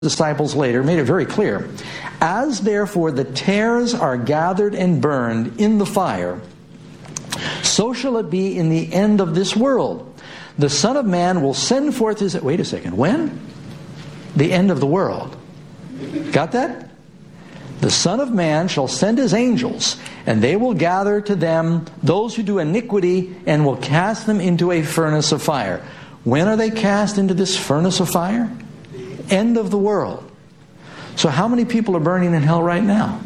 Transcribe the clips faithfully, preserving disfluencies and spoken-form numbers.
disciples later, made it very clear. As therefore the tares are gathered and burned in the fire, so shall it be in the end of this world. The Son of Man will send forth his... Wait a second. When? The end of the world. Got that? The Son of Man shall send his angels, and they will gather to them those who do iniquity, and will cast them into a furnace of fire. When are they cast into this furnace of fire? End of the world. So how many people are burning in hell right now?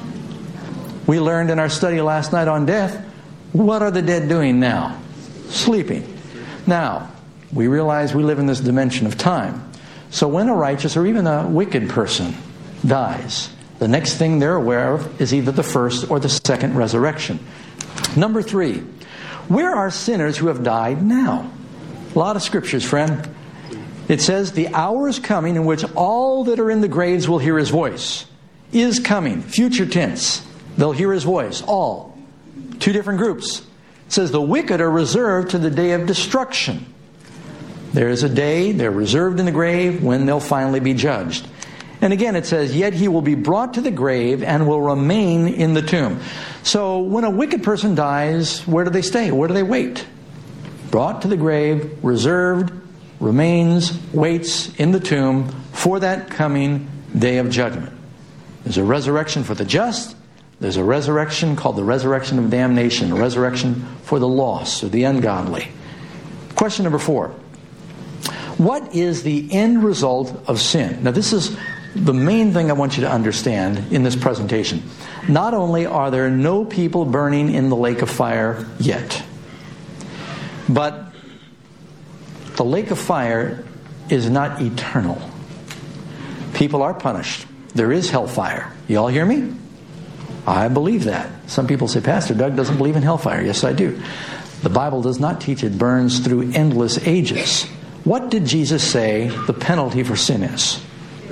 We learned in our study last night on death, what are the dead doing now? Sleeping. Now, we realize we live in this dimension of time. So when a righteous or even a wicked person dies, the next thing they're aware of is either the first or the second resurrection. Number three, where are sinners who have died now? A lot of scriptures, friend. It says, the hour is coming in which all that are in the graves will hear his voice. Is coming. Future tense. They'll hear his voice. All. Two different groups. It says the wicked are reserved to the day of destruction. There is a day, they're reserved in the grave, when they'll finally be judged. And again it says, yet he will be brought to the grave and will remain in the tomb. So when a wicked person dies, where do they stay? Where do they wait? Brought to the grave, reserved, remains, waits in the tomb for that coming day of judgment. There's a resurrection for the just. There's a resurrection called the resurrection of damnation, a resurrection for the lost or the ungodly. Question number four. What is the end result of sin? Now this is the main thing I want you to understand in this presentation. Not only are there no people burning in the lake of fire yet, but the lake of fire is not eternal. People are punished. There is hellfire. You all hear me? I believe that. Some people say, Pastor Doug doesn't believe in hellfire. Yes, I do. The Bible does not teach it burns through endless ages. What did Jesus say the penalty for sin is?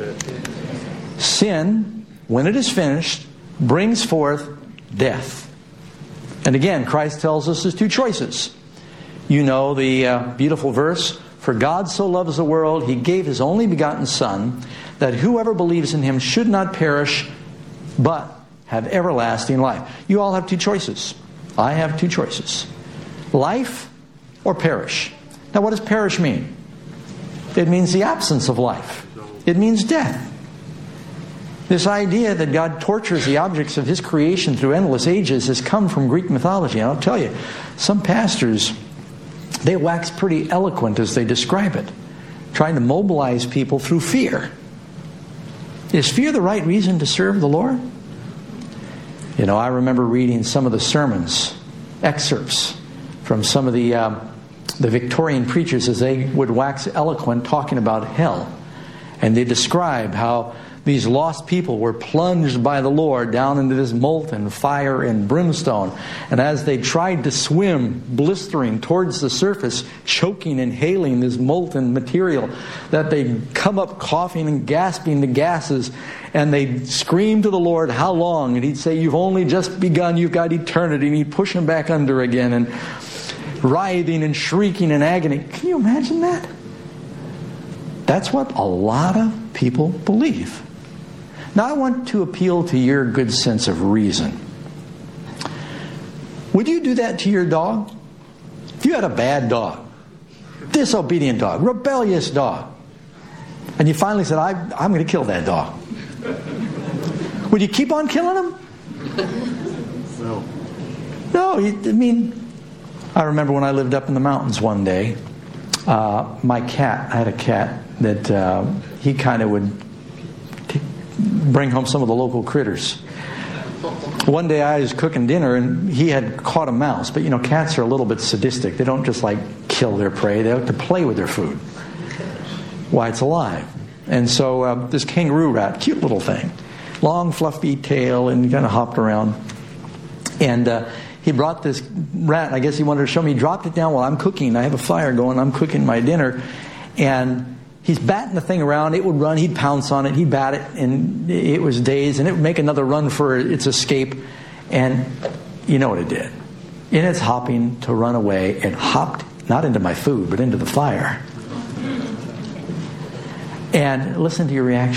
Sin, when it is finished, brings forth death. And again, Christ tells us there's two choices. You know the uh, beautiful verse, for God so loves the world, he gave his only begotten Son, that whoever believes in him should not perish, but have everlasting life. You all have two choices. I have two choices. Life or perish. Now what does perish mean? It means the absence of life. It means death. This idea that God tortures the objects of his creation through endless ages has come from Greek mythology. And I'll tell you, some pastors, they wax pretty eloquent as they describe it, trying to mobilize people through fear. Is fear the right reason to serve the Lord? You know, I remember reading some of the sermons, excerpts from some of the uh, the Victorian preachers as they would wax eloquent talking about hell. And they describe how these lost people were plunged by the Lord down into this molten fire and brimstone. And as they tried to swim, blistering towards the surface, choking, inhaling this molten material, that they'd come up coughing and gasping the gases, and they'd scream to the Lord, how long? And he'd say, you've only just begun, you've got eternity. And he'd push them back under again, and writhing and shrieking in agony. Can you imagine that? That's what a lot of people believe. Now I want to appeal to your good sense of reason. Would you do that to your dog? If you had a bad dog, disobedient dog, rebellious dog, and you finally said, I, I'm going to kill that dog, would you keep on killing him? No. No, I mean, I remember when I lived up in the mountains one day, uh, my cat, I had a cat that uh, he kind of would t- bring home some of the local critters. One day I was cooking dinner and he had caught a mouse. But you know, cats are a little bit sadistic. They don't just like kill their prey. They like to play with their food while it's alive. And so uh, this kangaroo rat, cute little thing, long fluffy tail, and kind of hopped around. And uh, he brought this rat, I guess he wanted to show me. He dropped it down while I'm cooking. I have a fire going. I'm cooking my dinner. And he's batting the thing around. It would run. He'd pounce on it. He'd bat it. And it was dazed. And it would make another run for its escape. And you know what it did. In its hopping to run away, it hopped not into my food, but into the fire. And listen to your reaction.